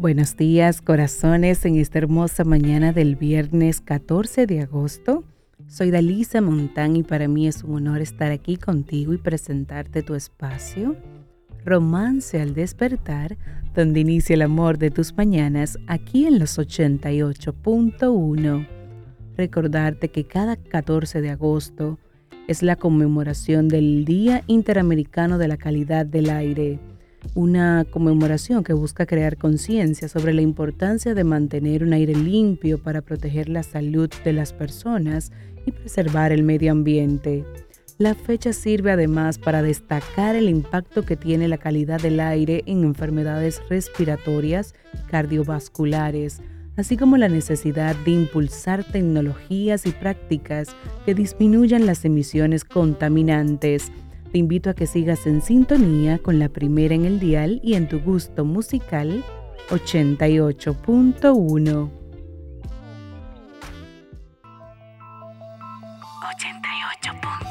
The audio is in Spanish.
Buenos días, corazones, en esta hermosa mañana del viernes 14 de agosto. Soy Dalisa Montán y para mí es un honor estar aquí contigo y presentarte tu espacio, Romance al Despertar, donde inicia el amor de tus mañanas aquí en los 88.1. Recordarte que cada 14 de agosto es la conmemoración del Día Interamericano de la Calidad del Aire, una conmemoración que busca crear conciencia sobre la importancia de mantener un aire limpio para proteger la salud de las personas y preservar el medio ambiente. La fecha sirve además para destacar el impacto que tiene la calidad del aire en enfermedades respiratorias y cardiovasculares, así como la necesidad de impulsar tecnologías y prácticas que disminuyan las emisiones contaminantes. Te invito a que sigas en sintonía con la primera en el dial y en tu gusto musical 88.1. 88.1.